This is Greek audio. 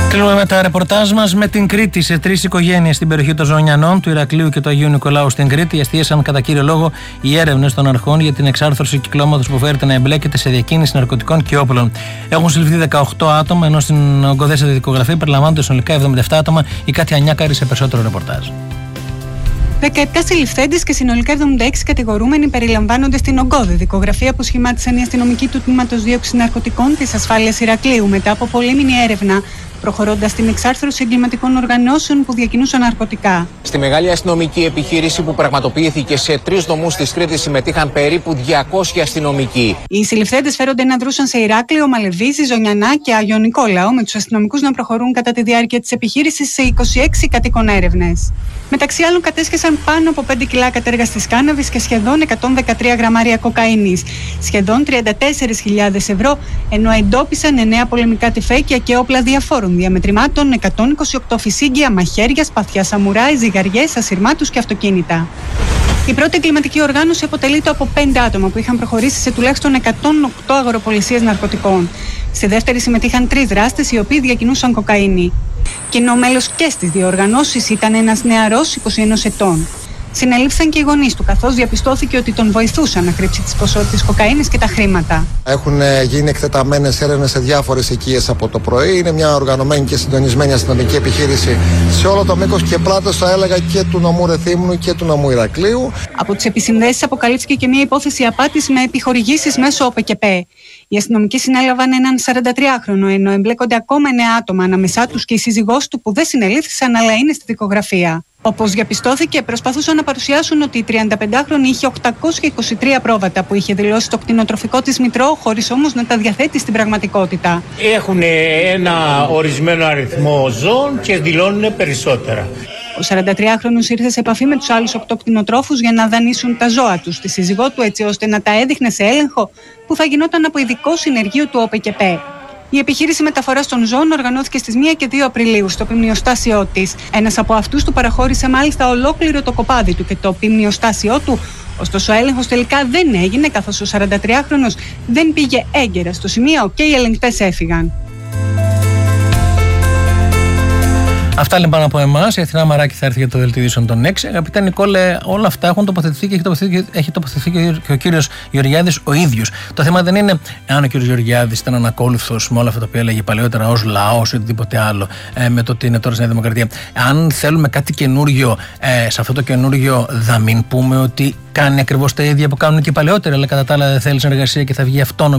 Κλείνουμε με τα ρεπορτάζ μας με την Κρήτη. Σε 3 οικογένειες στην περιοχή των Ζωνιανών, του Ηρακλείου και του Αγίου Νικολάου στην Κρήτη εστίασαν κατά κύριο λόγο οι έρευνες των αρχών για την εξάρθρωση κυκλώματος που φέρεται να εμπλέκεται σε διακίνηση ναρκωτικών και όπλων. Έχουν συλληφθεί 18 άτομα, ενώ στην ογκοδέστατη δικογραφία περιλαμβάνονται συνολικά 77 άτομα. Η Κάτια Νιάκαρη σε περισσότερο ρεπορτάζ. 17 συλληφθέντες και συνολικά 76 κατηγορούμενοι περιλαμβάνονται στην ογκώδη δικογραφία που σχημάτισαν οι αστυνομικοί του Τμήματος Δίωξης Ναρκωτικών της Ασφάλειας Ηρακλείου μετά από πολύμηνη έρευνα, προχωρώντας στην εξάρθρωση εγκληματικών οργανώσεων που διακινούσαν ναρκωτικά. Στη μεγάλη αστυνομική επιχείρηση που πραγματοποιήθηκε σε 3 νομούς της Κρήτης συμμετείχαν περίπου 200 αστυνομικοί. Οι συλληφθέντες φέρονται να δρούσαν σε Ηράκλειο, Μαλεβίζη, Ζωνιανά και Άγιο Νικόλαο, με τους αστυνομικούς να προχωρούν κατά τη διάρκεια της επιχείρησης σε 26 κατοίκων έρευνες. Μεταξύ άλλων, κατέσχεσαν πάνω από 5 κιλά κατέργαστης κάναβης και σχεδόν 113 γραμμάρια κοκαίνης, σχεδόν 34.000 ευρώ, ενώ εντόπισαν 9 πολεμικά τυφέκια και όπλα διαφόρων διαμετρημάτων, 128 φυσίγγια, μαχαίρια, σπαθιά σαμουράι, ζυγαριές, ασυρμάτους και αυτοκίνητα. Η πρώτη εγκληματική οργάνωση αποτελείται από 5 άτομα που είχαν προχωρήσει σε τουλάχιστον 108 αγοροπολισίες ναρκωτικών. Στη δεύτερη συμμετείχαν 3 δράστες οι οποίοι διακινούσαν κοκαίνη. Κοινό μέλος και στις δύο οργανώσεις ήταν ένας νεαρός 21 ετών. Συνελήφθησαν και οι γονείς του, καθώς διαπιστώθηκε ότι τον βοηθούσαν να κρύψει τις ποσότητες κοκαίνης και τα χρήματα. Έχουν γίνει εκτεταμένες έρευνες σε διάφορες οικίες από το πρωί. Είναι μια οργανωμένη και συντονισμένη αστυνομική επιχείρηση σε όλο το μήκος και πλάτος, θα έλεγα, και του νομού Ρεθύμνου και του νομού Ηρακλείου. Από τις επισυνδέσεις αποκαλύφθηκε και μια υπόθεση απάτης με επιχορηγήσεις μέσω ΟΠΕΚΕΠΕ. Οι αστυνομικοί συνέλαβαν έναν 43χρονο, ενώ εμπλέκονται ακόμα 9 άτομα, ανάμεσά τους και η σύζυγός του που δεν συνελήφθησαν αλλά είναι στη δικογραφία. Όπως διαπιστώθηκε, προσπαθούσαν να παρουσιάσουν ότι η 35χρονη είχε 823 πρόβατα που είχε δηλώσει στο κτηνοτροφικό της μητρό, χωρίς όμως να τα διαθέτει στην πραγματικότητα. Έχουν ένα ορισμένο αριθμό ζώων και δηλώνουν περισσότερα. Ο 43χρονος ήρθε σε επαφή με τους άλλους 8 κτηνοτρόφους για να δανείσουν τα ζώα τους στη σύζυγό του, έτσι ώστε να τα έδειχνε σε έλεγχο που θα γινόταν από ειδικό συνεργείο του ΟΠΕΚΕΠΕ. Η επιχείρηση μεταφοράς των ζώων οργανώθηκε στις 1 και 2 Απριλίου στο ποιμνιοστάσιό της. Ένας από αυτούς του παραχώρησε μάλιστα ολόκληρο το κοπάδι του και το ποιμνιοστάσιό του. Ωστόσο, ο έλεγχος τελικά δεν έγινε, καθώς ο 43χρονος δεν πήγε έγκαιρα στο σημείο και οι ελεγκτές έφυγαν. Αυτά λοιπόν από εμάς. Η Αθηνά Μαράκη θα έρθει για το δελτίο ειδήσεων των 6. Αγαπητέ Νικόλε, όλα αυτά έχουν τοποθετηθεί και έχει τοποθετηθεί και ο κύριος Γεωργιάδης ο ίδιος. Το θέμα δεν είναι αν ο κύριος Γεωργιάδης ήταν ανακόλουθος με όλα αυτά τα οποία έλεγε παλαιότερα ως λαός ή οτιδήποτε άλλο με το ότι είναι τώρα στη Νέα Δημοκρατία. Αν θέλουμε κάτι καινούριο, σε αυτό το καινούριο θα μην πούμε ότι κάνει ακριβώς τα ίδια που κάνουν και παλαιότερα, αλλά κατά τα άλλα δεν θέλει συνεργασία και θα βγει αυτόνομη.